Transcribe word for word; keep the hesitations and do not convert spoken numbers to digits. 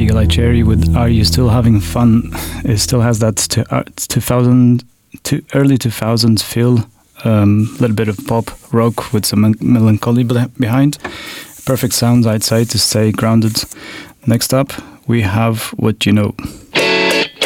Eagle Eye Cherry with Are You Still Having Fun? It still has that to, uh, two thousand, to early two thousands feel, a um, little bit of pop rock with some melancholy behind. Perfect sound, I'd say, to stay grounded. Next up, we have What You Know.